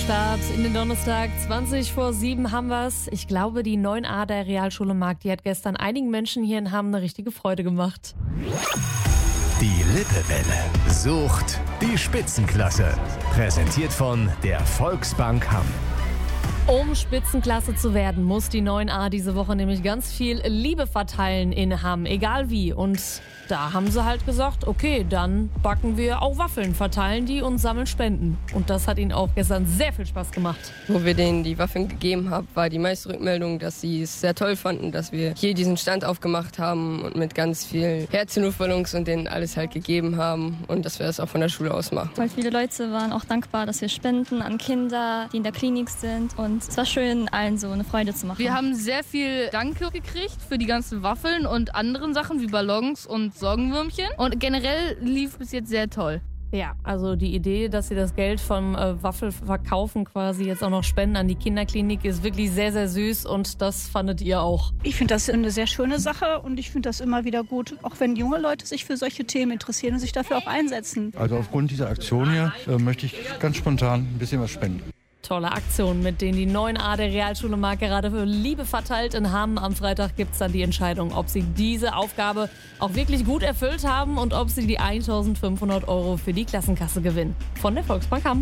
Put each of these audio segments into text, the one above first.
Start in den Donnerstag. 7:20 haben wir's. Ich glaube, die 9a der Realschule Markt, die hat gestern einigen Menschen hier in Hamm eine richtige Freude gemacht. Die Lippewelle sucht die Spitzenklasse. Präsentiert von der Volksbank Hamm. Um Spitzenklasse zu werden, muss die 9a diese Woche nämlich ganz viel Liebe verteilen in Hamm, egal wie. Und da haben sie halt gesagt, okay, dann backen wir auch Waffeln, verteilen die und sammeln Spenden. Und das hat ihnen auch gestern sehr viel Spaß gemacht. Wo wir denen die Waffeln gegeben haben, war die meiste Rückmeldung, dass sie es sehr toll fanden, dass wir hier diesen Stand aufgemacht haben und mit ganz viel Herzchenluftballons und denen alles halt gegeben haben und dass wir das auch von der Schule aus machen. Voll viele Leute waren auch dankbar, dass wir spenden an Kinder, die in der Klinik sind, und es war schön, allen so eine Freude zu machen. Wir haben sehr viel Danke gekriegt für die ganzen Waffeln und anderen Sachen wie Ballons und Sorgenwürmchen. Und generell lief bis jetzt sehr toll. Ja, also die Idee, dass sie das Geld vom Waffelverkaufen quasi jetzt auch noch spenden an die Kinderklinik, ist wirklich sehr, sehr süß und das fandet ihr auch. Ich finde das eine sehr schöne Sache und ich finde das immer wieder gut, auch wenn junge Leute sich für solche Themen interessieren und sich dafür auch einsetzen. Also aufgrund dieser Aktion hier möchte ich ganz spontan ein bisschen was spenden. Tolle Aktion, mit denen die 9a der Realschule Markt gerade für Liebe verteilt in Hamm. Am Freitag gibt es dann die Entscheidung, ob sie diese Aufgabe auch wirklich gut erfüllt haben und ob sie die 1.500 € für die Klassenkasse gewinnen. Von der Volksbank Hamm.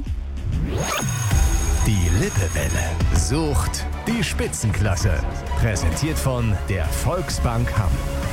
Die Lippewelle sucht die Spitzenklasse. Präsentiert von der Volksbank Hamm.